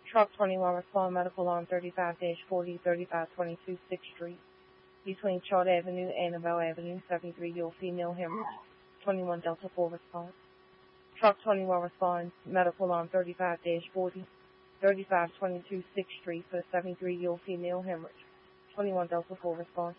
Truck 21 respond medical alarm 35-40, 3522 6th Street. Between Chart Avenue and Annabelle Avenue, 73-year-old female hemorrhage. 21 Delta 4 response. Truck 21 responds medical alarm 35-40, 3522 6th Street for 73-year-old female hemorrhage. 21 Delta 4 response.